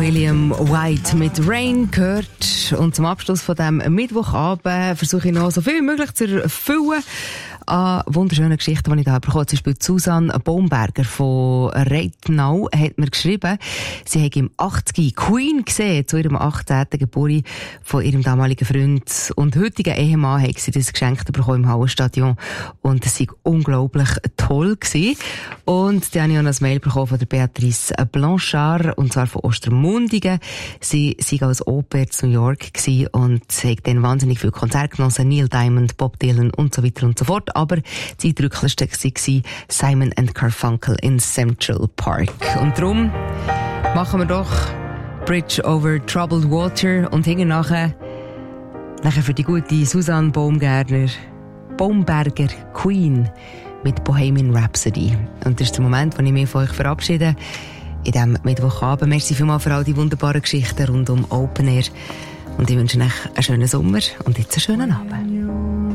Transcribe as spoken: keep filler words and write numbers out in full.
William White mit Rain gehört. Und zum Abschluss von diesem Mittwochabend versuche ich noch so viel wie möglich zu erfüllen an wunderschönen Geschichten, die ich da bekommen habe. Zum Beispiel Susanne Baumberger von Reitnau hat mir geschrieben, sie hat im achtziger Queen gesehen, zu ihrem achtzehnten Geburtstag von ihrem damaligen Freund und heutigen Ehemann hat sie das geschenkt bekommen im Hallenstadion und es war unglaublich toll gewesen. Und dann habe ich auch noch ein Mail bekommen von der Beatrice Blanchard, und zwar von Ostermundigen. Sie war als Oper in New York gewesen und hat dann wahnsinnig viel Konzerte genossen, Neil Diamond, Bob Dylan und so weiter und so fort. Aber das eindrücklichste war Simon and Garfunkel in Central Park. Und darum machen wir doch Bridge over Troubled Water und hinten nachher, nachher für die gute Susanne Baumgartner, Baumberger Queen mit Bohemian Rhapsody. Und das ist der Moment, wo ich mich von euch verabschiede. In diesem Mittwochabend. Merci vielmals für all die wunderbaren Geschichten rund um Open Air. Und ich wünsche euch einen schönen Sommer und jetzt einen schönen Abend.